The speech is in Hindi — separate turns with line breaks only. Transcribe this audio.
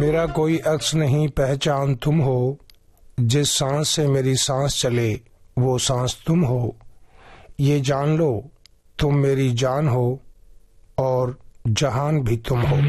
मेरा कोई अक्स नहीं पहचान तुम हो, जिस सांस से मेरी सांस चले वो सांस तुम हो। ये जान लो तुम मेरी जान हो और जहान भी तुम हो।